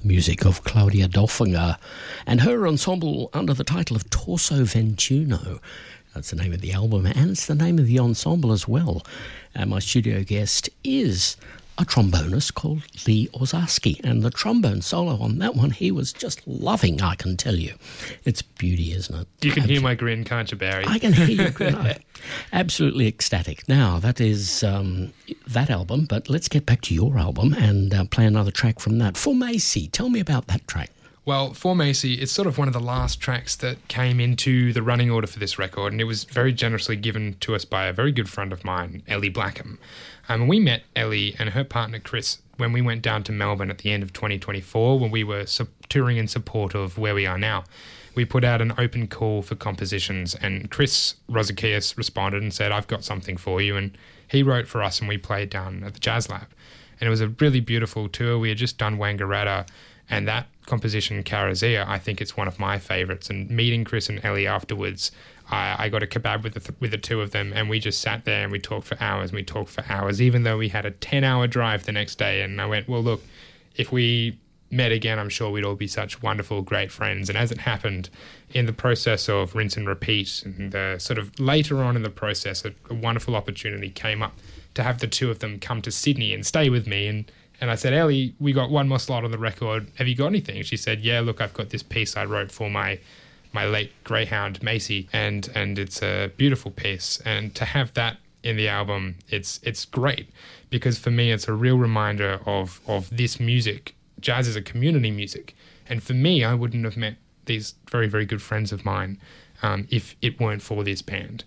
music of Claudia Dolfinger and her ensemble under the title of Torso Ventuno. That's the name of the album, and it's the name of the ensemble as well. And my studio guest is a trombonist called Lee Ozarski, and the trombone solo on that one he was just loving, I can tell you. It's beauty, isn't it? You can hear my grin, can't you, Barry? I can hear your grin. Absolutely ecstatic. Now, that is that album, but let's get back to your album and play another track from that. For Macy, tell me about that track. Well, For Macy, it's sort of one of the last tracks that came into the running order for this record, and it was very generously given to us by a very good friend of mine, Ellie Blackham. We met Ellie and her partner Chris when we went down to Melbourne at the end of 2024 when we were touring in support of Where We Are Now. We put out an open call for compositions, and Chris Rosakias responded and said, "I've got something for you," and he wrote for us and we played down at the Jazz Lab. And it was a really beautiful tour. We had just done Wangaratta, and that composition, Karazia, I think it's one of my favourites. And meeting Chris and Ellie afterwards, I got a kebab with the two of them, and we just sat there and we talked for hours and we talked for hours, even though we had a 10-hour drive the next day. And I went, well, look, if we met again, I'm sure we'd all be such wonderful, great friends. And as it happened, in the process of Rinse and Repeat, and the sort of later on in the process, a wonderful opportunity came up to have the two of them come to Sydney and stay with me. And I said, Ellie, we got one more slot on the record. Have you got anything? She said, yeah, look, I've got this piece I wrote for my late greyhound, Macy, and it's a beautiful piece. And to have that in the album, it's great, because for me, it's a real reminder of this music. Jazz is a community music. And for me, I wouldn't have met these very, very good friends of mine if it weren't for this band.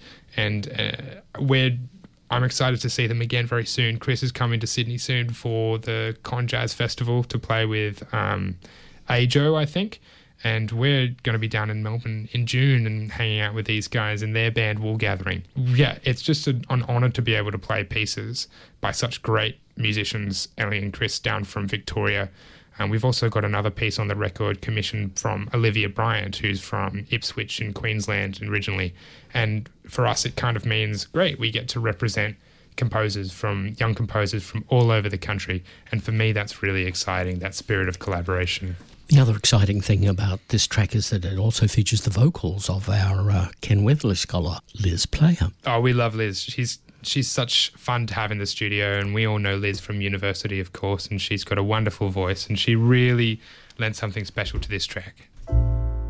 And I'm excited to see them again very soon. Chris is coming to Sydney soon for the Con Jazz Festival to play with Ajo, I think. And we're going to be down in Melbourne in June and hanging out with these guys in their band, Wool Gathering. Yeah, it's just an honour to be able to play pieces by such great musicians, Ellie and Chris, down from Victoria. And we've also got another piece on the record commissioned from Olivia Bryant, who's from Ipswich in Queensland originally. And for us, it kind of means, great, we get to represent young composers from all over the country. And for me, that's really exciting, that spirit of collaboration. The other exciting thing about this track is that it also features the vocals of our Ken Weatherly scholar, Liz Player. Oh, we love Liz. She's such fun to have in the studio, and we all know Liz from university, of course, and she's got a wonderful voice, and she really lent something special to this track.